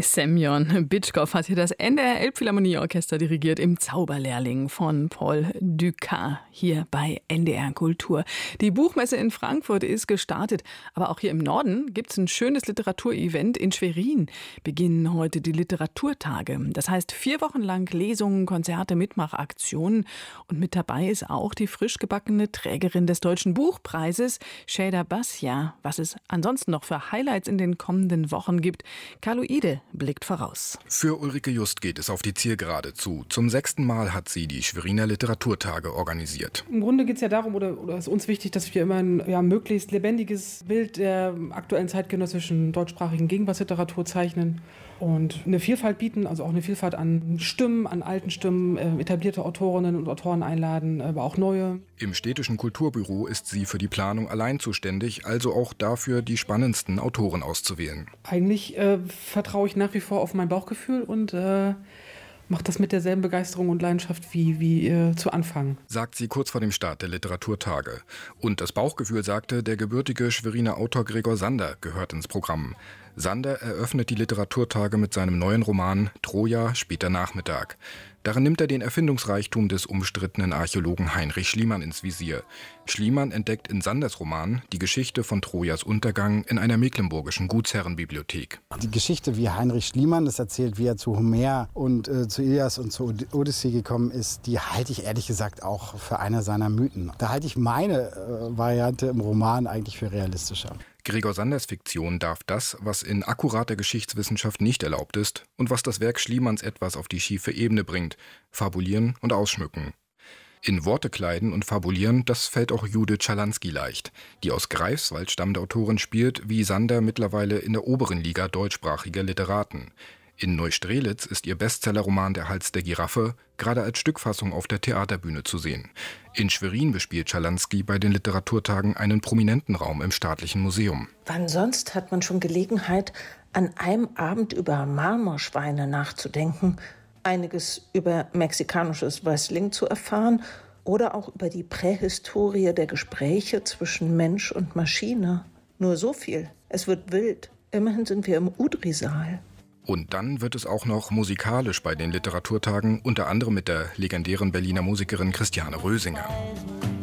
Semyon Bitschkow hat hier das NDR Elbphilharmonieorchester dirigiert im Zauberlehrling von Paul Dukas hier bei NDR Kultur. Die Buchmesse in Frankfurt ist gestartet, aber auch hier im Norden gibt es ein schönes Literaturevent in Schwerin. Beginnen heute die Literaturtage. Das heißt 4 Wochen lang Lesungen, Konzerte, Mitmachaktionen. Und mit dabei ist auch die frisch gebackene Trägerin des Deutschen Buchpreises, Şeyda Basya. Was es ansonsten noch für Highlights in den kommenden Wochen gibt, Carloide blickt voraus. Für Ulrike Just geht es auf die Zielgerade zu. Zum 6. Mal hat sie die Schweriner Literaturtage organisiert. Im Grunde geht es ja darum, oder ist uns wichtig, dass wir immer ein möglichst lebendiges Bild der aktuellen zeitgenössischen deutschsprachigen Gegenwartsliteratur zeichnen und eine Vielfalt bieten, also auch eine Vielfalt an Stimmen, an alten Stimmen, etablierte Autorinnen und Autoren einladen, aber auch neue. Im städtischen Kulturbüro ist sie für die Planung allein zuständig, also auch dafür, die spannendsten Autoren auszuwählen. Eigentlich vertraue ich nach wie vor auf mein Bauchgefühl und mache das mit derselben Begeisterung und Leidenschaft wie zu Anfang. Sagt sie kurz vor dem Start der Literaturtage. Und das Bauchgefühl sagte, der gebürtige Schweriner Autor Gregor Sander gehört ins Programm. Sander eröffnet die Literaturtage mit seinem neuen Roman Troja, später Nachmittag. Darin nimmt er den Erfindungsreichtum des umstrittenen Archäologen Heinrich Schliemann ins Visier. Schliemann entdeckt in Sanders Roman die Geschichte von Trojas Untergang in einer mecklenburgischen Gutsherrenbibliothek. Die Geschichte, wie Heinrich Schliemann das erzählt, wie er zu Homer und zu Ilias und zu Odyssee gekommen ist, die halte ich ehrlich gesagt auch für eine seiner Mythen. Da halte ich meine Variante im Roman eigentlich für realistischer. Gregor Sanders Fiktion darf das, was in akkurater Geschichtswissenschaft nicht erlaubt ist und was das Werk Schliemanns etwas auf die schiefe Ebene bringt, fabulieren und ausschmücken. In Worte kleiden und fabulieren, das fällt auch Judith Schalansky leicht. Die aus Greifswald stammende Autorin spielt, wie Sander, mittlerweile in der oberen Liga deutschsprachiger Literaten. In Neustrelitz ist ihr Bestsellerroman Der Hals der Giraffe gerade als Stückfassung auf der Theaterbühne zu sehen. In Schwerin bespielt Schalansky bei den Literaturtagen einen prominenten Raum im Staatlichen Museum. Wann sonst hat man schon Gelegenheit, an einem Abend über Marmorschweine nachzudenken, einiges über mexikanisches Wrestling zu erfahren oder auch über die Prähistorie der Gespräche zwischen Mensch und Maschine. Nur so viel, es wird wild. Immerhin sind wir im Udri-Saal. Und dann wird es auch noch musikalisch bei den Literaturtagen, unter anderem mit der legendären Berliner Musikerin Christiane Rösinger.